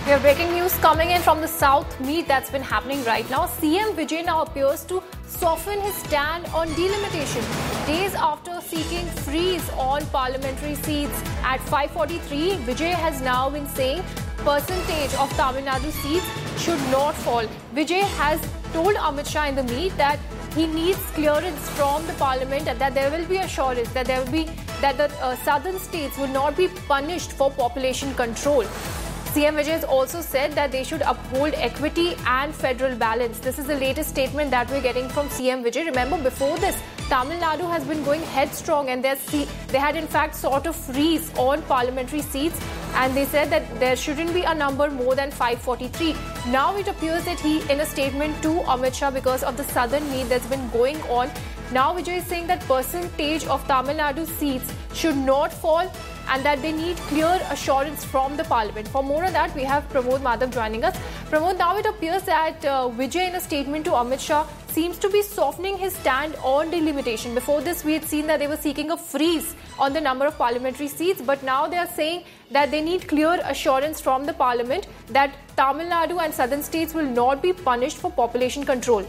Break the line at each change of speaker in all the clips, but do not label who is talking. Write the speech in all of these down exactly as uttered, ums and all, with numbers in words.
We have breaking news coming in from the South meet that's been happening right now. C M Vijay now appears to soften his stand on delimitation. Days after seeking freeze on parliamentary seats at five forty-three, Vijay has now been saying percentage of Tamil Nadu seats should not fall. Vijay has told Amit Shah in the meet that he needs clearance from the parliament and that there will be assurance that there will be that the uh, southern states will not be punished for population control. C M Vijay has also said that they should uphold equity and federal balance. This is the latest statement that we're getting from C M Vijay. Remember, before this, Tamil Nadu has been going headstrong and they had in fact sought a freeze on parliamentary seats, and they said that there shouldn't be a number more than five forty-three. Now it appears that he, in a statement to Amit Shah, because of the southern meet that's been going on, now Vijay is saying that percentage of Tamil Nadu seats should not fall and that they need clear assurance from the parliament. For more on that, we have Pramod Madhav joining us. Pramod, now it appears that uh, Vijay, in a statement to Amit Shah, seems to be softening his stand on delimitation. Before this, we had seen that they were seeking a freeze on the number of parliamentary seats, but now they are saying that they need clear assurance from the parliament that Tamil Nadu and southern states will not be punished for population control.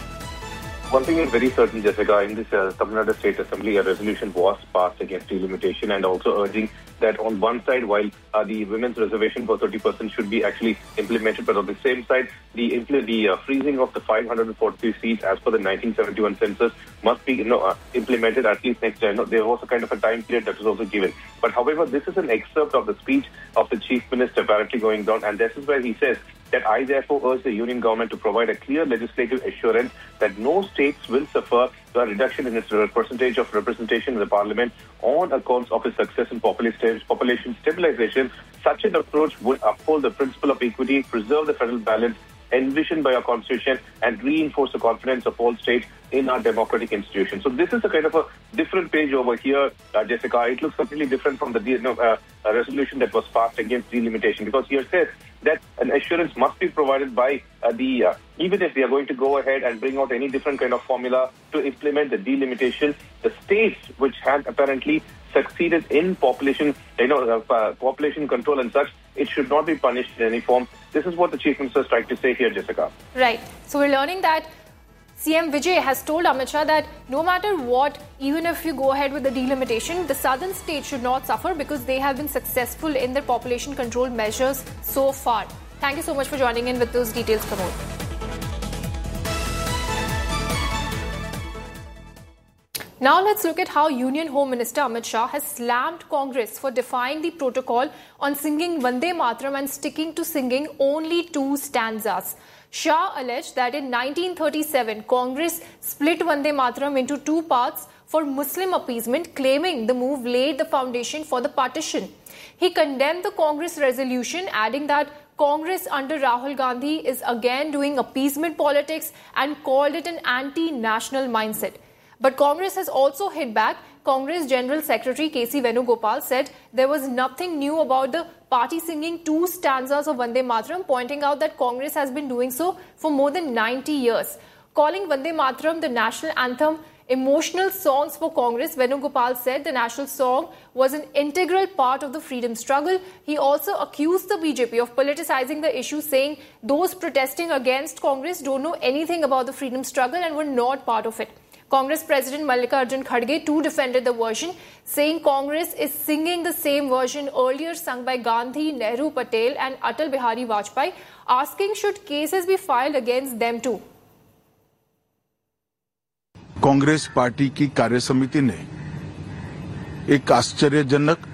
One thing is very certain, Jessica, in this uh, Tamil Nadu State Assembly, a resolution was passed against delimitation and also urging that on one side, while uh, the women's reservation for thirty percent should be actually implemented, but on the same side, the impl- the uh, freezing of the five hundred forty-three seats as per the nineteen seventy-one census must be you know, uh, implemented at least next year. You know, there was a kind of a time period that was also given. But however, this is an excerpt of the speech of the Chief Minister apparently going down, and this is where he says that I therefore urge the union government to provide a clear legislative assurance that no states will suffer a reduction in its percentage of representation in the parliament on account of its success in population stabilization. Such an approach would uphold the principle of equity, preserve the federal balance envisioned by our constitution, and reinforce the confidence of all states in our democratic institutions. So this is a kind of a different page over here, uh, Jessica. It looks completely different from the you know, uh, uh, resolution that was passed against delimitation, because here says that an assurance must be provided by uh, the, uh, even if they are going to go ahead and bring out any different kind of formula to implement the delimitation, the states which had apparently succeeded in population, you know, uh, population control and such, it should not be punished in any form. This is what the Chief Minister is trying to say here, Jessica.
Right. So we're learning that C M Vijay has told Amit Shah that no matter what, even if you go ahead with the delimitation, the southern states should not suffer because they have been successful in their population control measures so far. Thank you so much for joining in with those details, Pramod. Now let's look at how Union Home Minister Amit Shah has slammed Congress for defying the protocol on singing Vande Mataram and sticking to singing only two stanzas. Shah alleged that in nineteen thirty-seven, Congress split Vande Mataram into two parts for Muslim appeasement, claiming the move laid the foundation for the partition. He condemned the Congress resolution, adding that Congress under Rahul Gandhi is again doing appeasement politics and called it an anti-national mindset. But Congress has also hit back. Congress General Secretary K C Venugopal said there was nothing new about the party singing two stanzas of Vande Mataram, pointing out that Congress has been doing so for more than ninety years. Calling Vande Mataram the national anthem emotional songs for Congress, Venugopal said the national song was an integral part of the freedom struggle. He also accused the B J P of politicizing the issue, saying those protesting against Congress don't know anything about the freedom struggle and were not part of it. Congress President Mallikarjun Kharge too defended the version, saying Congress is singing the same version earlier sung by Gandhi, Nehru, Patel and Atal Bihari Vajpayee, asking should cases be filed against them too.
Congress party की कार्यसमिति ने एक आश्चर्यजनक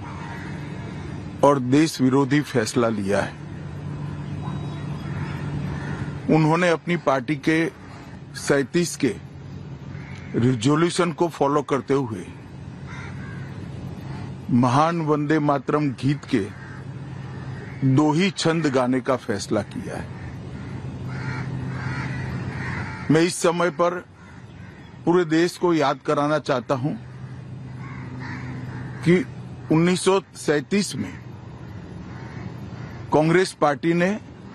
और देश विरोधी फैसला लिया है। उन्होंने अपनी पार्टी के सैंतीस के रिजोल्यूशन को फॉलो करते हुए महान वंदे मातरम गीत के दो ही छंद गाने का फैसला किया है। मैं इस समय पर पूरे देश को याद कराना चाहता हूं कि उन्नीस सौ सैंतीस में कांग्रेस पार्टी ने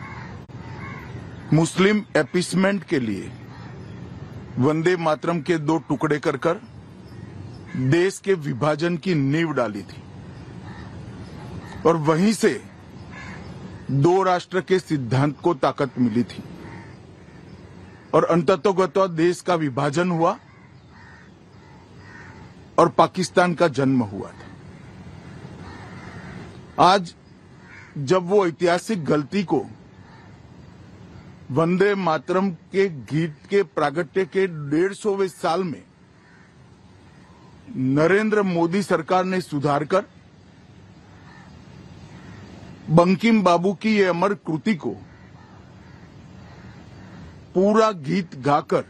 मुस्लिम अपीसमेंट के लिए वंदे मातरम के दो टुकड़े कर कर देश के विभाजन की नींव डाली थी और वहीं से दो राष्ट्र के सिद्धांत को ताकत मिली थी और अंततोगत्वा देश का विभाजन हुआ और पाकिस्तान का जन्म हुआ था। आज जब वो ऐतिहासिक गलती को वंदे मातरम के गीत के प्रागट्य के डेढ़ सौवें साल में नरेंद्र मोदी सरकार ने सुधार कर बंकिम बाबू की ये अमर कृति को पूरा गीत गाकर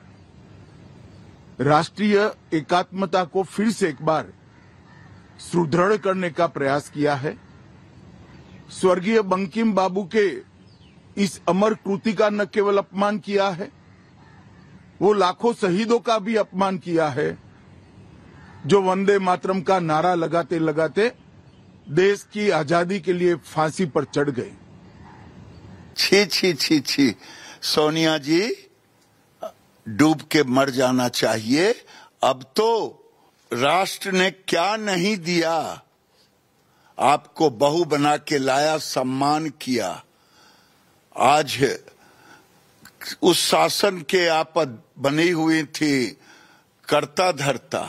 राष्ट्रीय एकात्मता को फिर से एक बार सुदृढ़ करने का प्रयास किया है। स्वर्गीय बंकिम बाबू के इस अमर कृति का न केवल अपमान किया है, वो लाखों शहीदों का भी अपमान किया है जो वंदे मातरम का नारा लगाते लगाते देश की आजादी के लिए फांसी पर चढ़ गए।
छी छी छी छी, सोनिया जी डूब के मर जाना चाहिए। अब तो राष्ट्र ने क्या नहीं दिया, आपको बहू बना के लाया, सम्मान किया। आज उस शासन के आप बनी हुई थी करता धरता,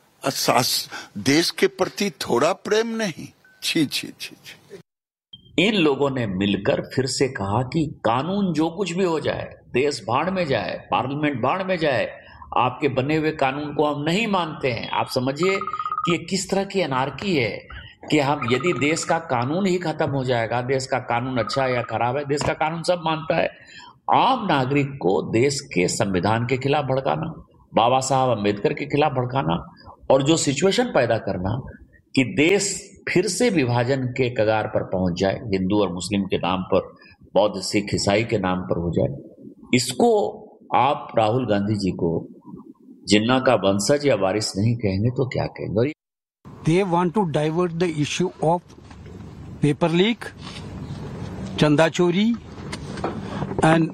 देश के प्रति थोड़ा प्रेम नहीं। छी छी छी छी।
इन लोगों ने मिलकर फिर से कहा कि कानून जो कुछ भी हो जाए, देश भाड़ में जाए, पार्लियामेंट भाड़ में जाए, आपके बने हुए कानून को हम नहीं मानते हैं। आप समझिए कि ये किस तरह की अनार्की है कि हम यदि देश का कानून ही खत्म हो जाएगा, देश का कानून अच्छा है या खराब है, देश का कानून सब मानता है, आम नागरिक को देश के संविधान के खिलाफ भड़काना, बाबा साहब अम्बेडकर के खिलाफ भड़काना और जो सिचुएशन पैदा करना कि देश फिर से विभाजन के कगार पर पहुंच जाए, हिंदू और मुस्लिम के नाम पर, बौद्ध सिख ईसाई के नाम पर हो जाए, इसको आप राहुल गांधी जी को जिन्ना का वंशज या वारिस नहीं कहेंगे तो क्या कहेंगे?
They want to divert the issue of paper leak, chanda chori, and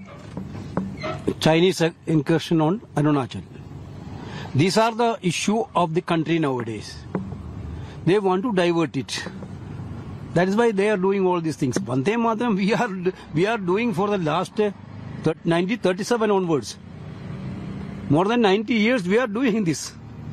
Chinese incursion on Arunachal. These are the issue of the country nowadays. They want to divert it. That is why they are doing all these things. Vande Mataram we are we are doing for the last uh, nineteen thirty-seven onwards. More than ninety years we are doing this.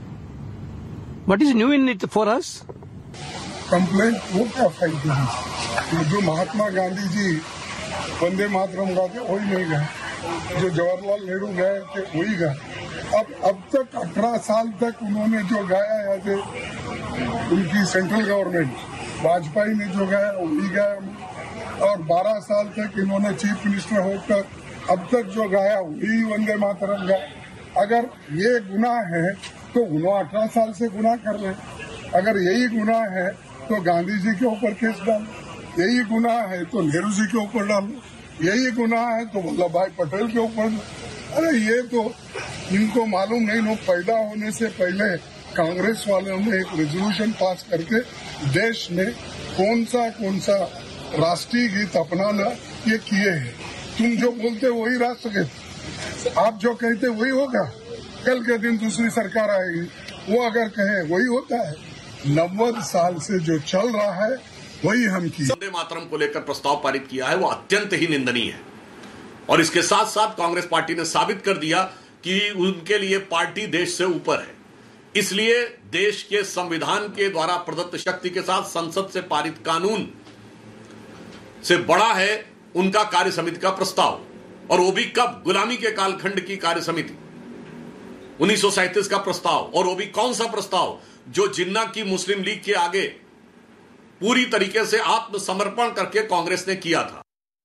What is new in it for us?
Complaint वो क्या फायदे हैं? जो महात्मा गांधी जी वंदे मातरम गाते वही नहीं गए, जो जवाहरलाल नेहरू गए थे वही गए। अब अब तक अठारह साल तक उन्होंने जो गाया है, थे उनकी सेंट्रल गवर्नमेंट वाजपेयी ने जो गाया वही गाया, और बारह साल तक इन्होंने चीफ मिनिस्टर होकर अब तक जो गाया वही वंदे मातरम गाया। अगर ये गुनाह है तो उन्होंने अठारह साल से गुनाह कर रहे हैं। अगर यही गुनाह है तो गांधी जी के ऊपर केस डालो, यही गुनाह है तो नेहरू जी के ऊपर डालो, यही गुनाह है तो वल्लभ भाई पटेल के ऊपर। अरे ये तो इनको मालूम नहीं, लोग पैदा होने से पहले कांग्रेस वालों ने एक रेजोल्यूशन पास करके देश में कौन सा कौन सा राष्ट्रीय गीत अपनाना ये किए हैं। तुम जो बोलते वही राष्ट्रगीत, आप जो कहते वही होगा। कल के दिन दूसरी सरकार आएगी, वो अगर कहे वही होता है। नब्बे साल से जो चल रहा है वही हम किए।
वंदे मातरम को लेकर प्रस्ताव पारित किया है वो अत्यंत ही निंदनीय है, और इसके साथ साथ कांग्रेस पार्टी ने साबित कर दिया कि उनके लिए पार्टी देश से ऊपर है। इसलिए देश के संविधान के द्वारा प्रदत्त शक्ति के साथ संसद से पारित कानून से बड़ा है उनका कार्य समिति का प्रस्ताव, और वो भी कब? गुलामी के कालखंड की कार्य समिति, उन्नीस सौ सैंतीस का प्रस्ताव। और वो भी कौन सा प्रस्ताव? जो जिन्ना की मुस्लिम लीग के आगे पूरी तरीके से आत्मसमर्पण करके कांग्रेस ने किया था।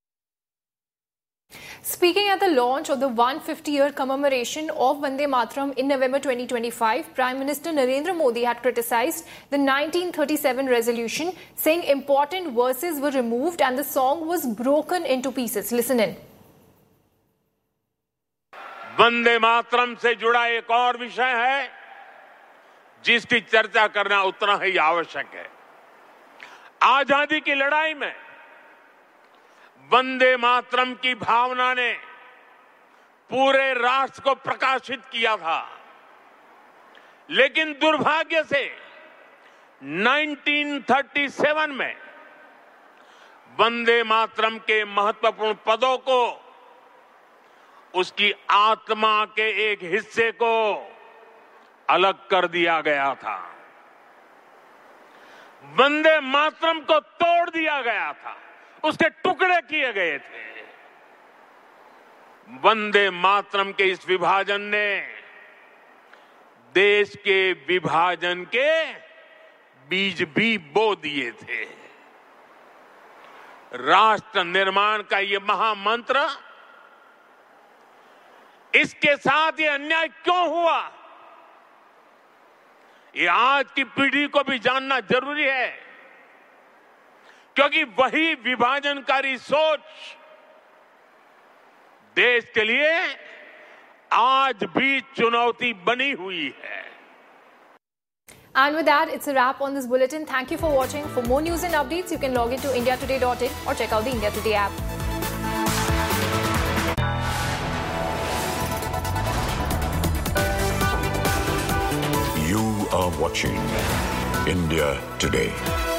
Speaking at the launch of the one hundred fifty year commemoration of Vande Mataram in November twenty twenty-five, Prime Minister Narendra Modi had criticized the nineteen thirty-seven resolution, saying important verses were removed and the song was broken into pieces. Listen in.
Vande Mataram से जुड़ा एक और विषय है जिसकी चर्चा करना उतना ही आवश्यक है। आजादी की लड़ाई में वंदे मातरम की भावना ने पूरे राष्ट्र को प्रकाशित किया था, लेकिन दुर्भाग्य से उन्नीस सौ सैंतीस में वंदे मातरम के महत्वपूर्ण पदों को, उसकी आत्मा के एक हिस्से को अलग कर दिया गया था। वंदे मातरम को तोड़ दिया गया था, उसके टुकड़े किए गए थे। वंदे मातरम के इस विभाजन ने देश के विभाजन के बीज भी बो दिए थे। राष्ट्र निर्माण का ये महामंत्र, इसके साथ ये अन्याय क्यों हुआ, ये आज की पीढ़ी को भी जानना जरूरी है, क्योंकि वही विभाजनकारी सोच देश के लिए आज भी चुनौती बनी हुई है।
And with that, it's a wrap on this bulletin. Thank you for watching. For more news and updates, you can log into india today dot in or check out the India Today app.
You are watching India Today.